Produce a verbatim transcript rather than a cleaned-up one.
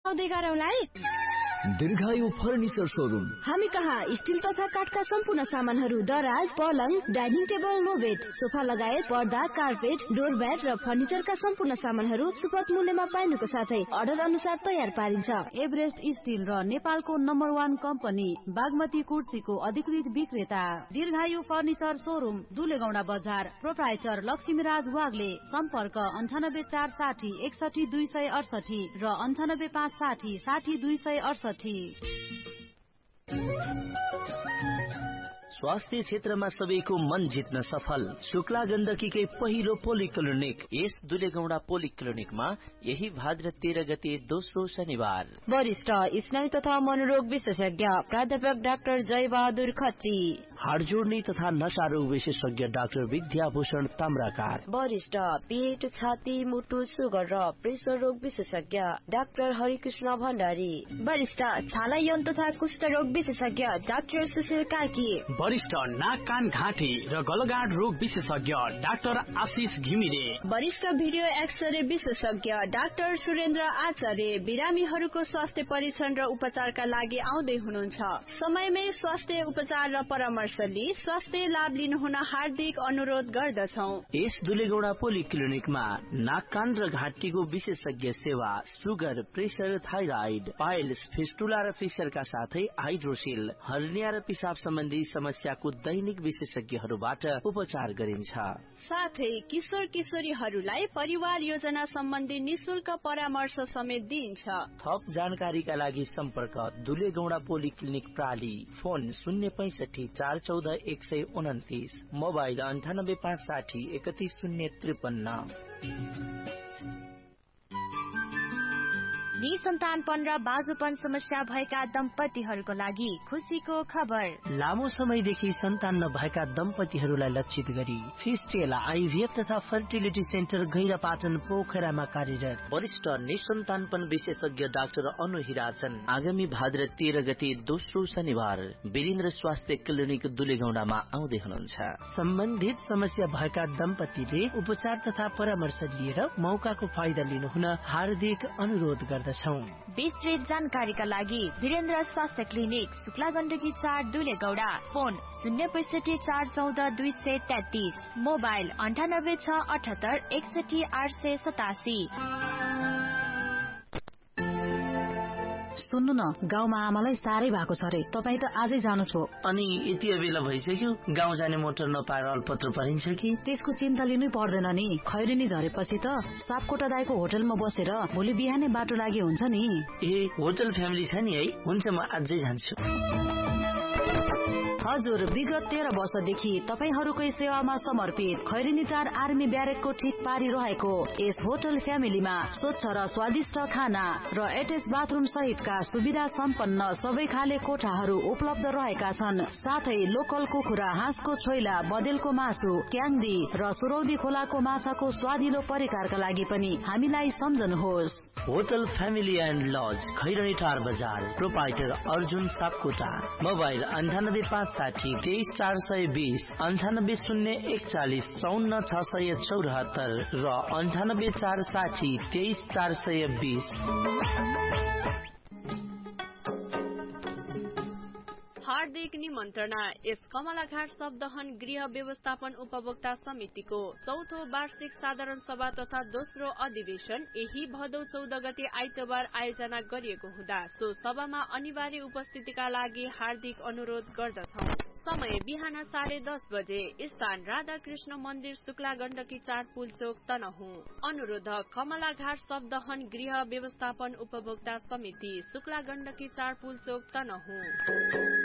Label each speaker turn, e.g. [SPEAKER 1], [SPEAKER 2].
[SPEAKER 1] आउँदै गरौँलाई।
[SPEAKER 2] दीर्घायु furniture showroom.
[SPEAKER 1] हामी कहाँ स्टिल तथा काठका सम्पूर्ण सामानहरू, दराज, पलङ, dining table, no bed, sofa लगायत पर्दा, कार्पेट, डोर ब्याट र फर्निचरका सम्पूर्ण सामानहरू सुपथ मूल्यमा पाइनुको साथै अर्डर अनुसार तयार पारिन्छ।
[SPEAKER 3] एभरेस्ट स्टिल र नेपालको नम्बर वान कम्पनी बागमती कुर्सीको अधिकृत विक्रेता दीर्घायु फर्निचर शोरूम, दुलेगौडा बजार। प्रोप्राइटर लक्ष्मीराज वाग्ले। सम्पर्क अन्ठानब्बे चार साठी एकसठी दुई सय अडसठी र अन्ठानब्बे पाँच साठी साठी दुई सय अडसठी।
[SPEAKER 2] स्वास्थ्य क्षेत्रमा सबैको मन जित्न सफल शुक्ला गण्डकीकै पहिलो पोलिक्लिनिक यस दुलेगौडा पोलिक्लिनिकमा यही भाद्र तेह्र गते दोस्रो शनिबार
[SPEAKER 1] वरिष्ठ स्नायु तथा मनोरोग विशेषज्ञ प्राध्यापक डाक्टर जय बहादुर खत्री,
[SPEAKER 2] हाड जोड्ने तथा नशा रोग विशेषज्ञ डाक्टर विद्याभूषण ताम्राकार,
[SPEAKER 1] वरिष्ठ पेट, छाती, मुटु, सुगर र प्रेसर रोग विशेषज्ञ डाक्टर हरिकृष्ण भण्डारी, वरिष्ठ छाला यौन तथा कुष्ठ रोग विशेषज्ञ डाक्टर सुशील कार्की,
[SPEAKER 4] वरिष्ठ नाक कान घाँटी र गलगाड रोग विशेषज्ञ डाक्टर आशिष घिमिरे,
[SPEAKER 1] वरिष्ठ भिडियो एक्सरे विशेषज्ञ डाक्टर सुरेन्द्र आचार्य। बिरामीहरूको स्वास्थ्य परीक्षण र उपचारका लागि आउँदै हुनुहुन्छ। समयमै स्वास्थ्य उपचार र परामर्श लिई स्वास्थ्य लाभ लिनुहुन हार्दिक अनुरोध गर्दछौ।
[SPEAKER 2] यस दुलेगौडा पोलिक्लिनिकमा नाक कान र घाँटीको विशेषज्ञ सेवा, sugar, pressure, thyroid, piles, fistula र फिसरका साथै हाइड्रोसिल, हर्निया र पिसाब सम्बन्धी समस्याको दैनिक विशेषज्ञहरूबाट उपचार गरिन्छ।
[SPEAKER 1] साथै किशोर किशोरीहरूलाई परिवार योजना सम्बन्धी निशुल्क परामर्श समेत दिइन्छ।
[SPEAKER 2] थप जानकारीका लागि सम्पर्क दुलेगौडा पोलिक्लिनिक प्राली, फोन शून्य पैसठी चार चौध एक सय उन्तिस, मोबाइल अन्ठानब्बे पाँच साठी एकतीस शून्य त्रिपन्न।
[SPEAKER 5] निसन्तानपन र बाजुपन समस्या भएका दम्पतिहरूको लागि खुसीको खबर।
[SPEAKER 2] लामो समयदेखि सन्तान नभएका दम्पतिहरूलाई लक्षित गरी फिस्टेला आइभीएफ तथा फर्टिलिटी सेन्टर गैरापाटन पोखरामा कार्यरत वरिष्ठ निसन्तानपन विशेषज्ञ डाक्टर अनु हिराचन आगामी भाद्र तेह्र गते दोस्रो शनिबार वीरेन्द्र स्वास्थ्य क्लिनिक दुलेगौडामा आउँदै हुनुहुन्छ। सम्बन्धित समस्या भएका दम्पतिले उपचार तथा परामर्श लिएर मौकाको फाइदा लिनुहुन हार्दिक अनुरोध गर्दछौं।
[SPEAKER 5] विस्तृत जानकारीका लागि वीरेन्द्र स्वास्थ्य क्लिनिक, शुक्ला गण्डकी चार, दुलेगौडा, फोन शून्य पैसठी चार चौध दुई सय तेत्तीस, मोबाइल अन्ठानब्बे छ अठहत्तर एकसठी आठ सय सतासी।
[SPEAKER 3] सुन्नु न, गाउँमा आमालाई साह्रै भएको छ रे, तपाईँ त आजै जानुहोस् भो।
[SPEAKER 2] अनि यति बेला भइसक्यो, गाउँ जाने मोटर नपाएर अल्पत्र परिन्छ कि?
[SPEAKER 3] त्यसको चिन्ता लिनै पर्दैन नि। खैरेनी झरेपछि त सापकोटा दाइको होटलमा बसेर भोलि बिहानै बाटो लागि हुन्छ नि।
[SPEAKER 2] ए, होटल फ्यामिली छ नि है? हुन्छ, म आजै जान्छु।
[SPEAKER 3] हजुर, विगत तेह्र वर्षदेखि तपाईहरूकै सेवामा समर्पित खैरेनी चार आर्मी ब्यारेकको ठिक पारी रहेको यस होटल फ्यामिलीमा स्वच्छ र स्वादिष्ट खाना र एटेच बाथरुम सहितका सुविधा सम्पन्न सबै खाले कोठाहरू उपलब्ध रहेका छन्। साथै लोकल कुखुरा, हाँसको छोइला, बदेलको मासु, क्याङ्दी र सुरौदी खोलाको माछाको स्वादिलो परिकारका लागि पनि हामीलाई सम्झनुहोस्।
[SPEAKER 2] Hotel family and lodge, Khairani टार बजार, प्रोपाइटर अर्जुन सापकोटा, मोबाइल अन्ठानब्बे पाँच साठी तेइस चार सय बीस, अन्ठानब्बे शून्य एकचालिस चौन्न छ सय चौरात्तर र अन्ठानब्बे चार साठी तेइस चार सय बीस।
[SPEAKER 6] हार्दिक निमन्त्रणा यस कमलाघाट शब्दहन गृह व्यवस्थापन उपभोक्ता समितिको चौथो वार्षिक साधारण सभा तथा दोस्रो अधिवेशन यही भदौ चौध गते आइतबार आयोजना गरिएको हुँदा सो सभामा अनिवार्य उपस्थितिका लागि हार्दिक अनुरोध गर्दछौ। समय बिहान साढे दस बजे, स्थान राधाकृष्ण मन्दिर, शुक्ला गण्डकी चार, पुलचोक, तनहुँ। अनुरोधक कमलाघाट शब्दहन गृह व्यवस्थापन उपभोक्ता समिति, शुक्ला गण्डकी चार, पुलचोक, तनहुँ।